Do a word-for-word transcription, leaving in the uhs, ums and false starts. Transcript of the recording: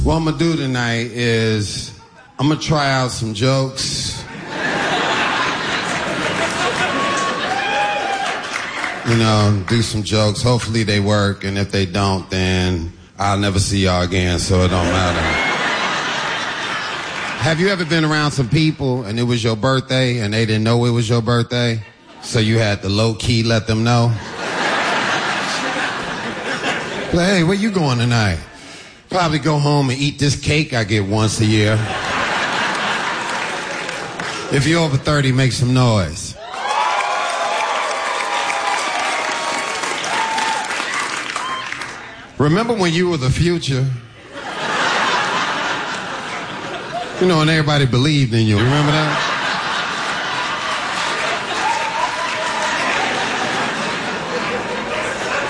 What I'm gonna do tonight is I'm gonna try out some jokes. You know, do some jokes. Hopefully they work, and if they don't, then I'll never see y'all again, so it don't matter. Have you ever been around some people and it was your birthday and they didn't know it was your birthday? So you had to low-key let them know? Like, hey, where you going tonight? Probably go home and eat this cake I get once a year. If you're over thirty, make some noise. Remember when you were the future? You know, and everybody believed in you. Remember that?